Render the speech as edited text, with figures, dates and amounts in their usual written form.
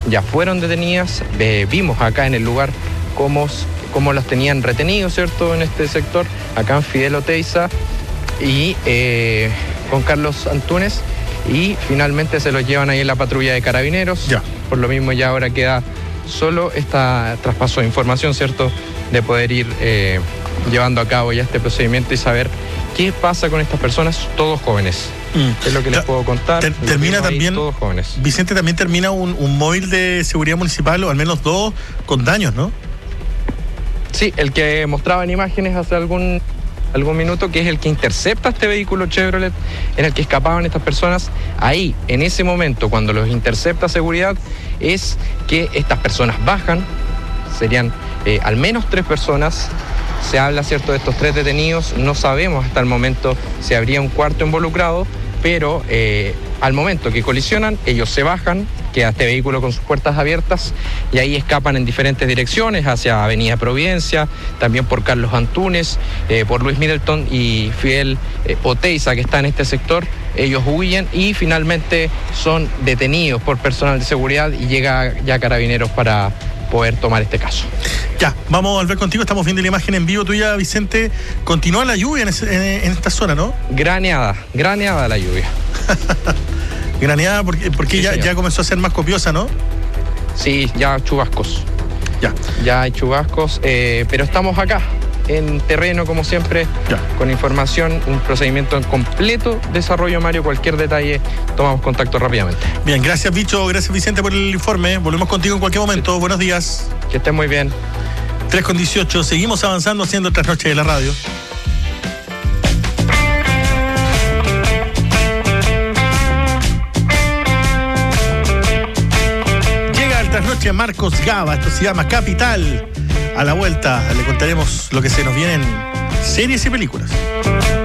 ya fueron detenidas. Vimos acá en el lugar cómo los tenían retenidos, ¿cierto?, en este sector, acá en Fidel Oteiza y con Carlos Antunes, y finalmente se los llevan ahí en la patrulla de Carabineros. Ya. Por lo mismo ya ahora queda solo este traspaso de información, ¿cierto?, de poder ir llevando a cabo ya este procedimiento y saber qué pasa con estas personas, todos jóvenes. Es lo que les puedo contar. Termina también, todos jóvenes. Vicente, también termina un móvil de seguridad municipal, o al menos 2, con daños, ¿no? Sí, el que mostraba en imágenes hace algún minuto, que es el que intercepta este vehículo Chevrolet en el que escapaban estas personas. Ahí, en ese momento, cuando los intercepta seguridad, es que estas personas bajan. Serían al menos 3 personas. Se habla, ¿cierto?, de estos 3 detenidos. No sabemos hasta el momento si habría un cuarto involucrado, pero al momento que colisionan, ellos se bajan, queda este vehículo con sus puertas abiertas y ahí escapan en diferentes direcciones, hacia Avenida Providencia, también por Carlos Antunes, por Luis Middleton y Fidel Oteiza, que está en este sector. Ellos huyen y finalmente son detenidos por personal de seguridad y llega ya Carabineros para poder tomar este caso. Ya, vamos a ver contigo, estamos viendo la imagen en vivo tuya, Vicente. Continúa la lluvia en esta zona, ¿no? Graneada la lluvia. Graneada porque Sí, ya comenzó a ser más copiosa, ¿no? Sí, ya chubascos. Ya hay chubascos, pero estamos acá, en terreno, como siempre, con información, un procedimiento en completo desarrollo, Mario. Cualquier detalle, tomamos contacto rápidamente. Bien, gracias, Bicho, gracias, Vicente, por el informe. Volvemos contigo en cualquier momento. Buenos días. Que estén muy bien. 3:18, seguimos avanzando haciendo Trasnoche de la Radio. Llega al Trasnoche Marcos Gaba, esto se llama Capital. A la vuelta le contaremos lo que se nos viene en series y películas.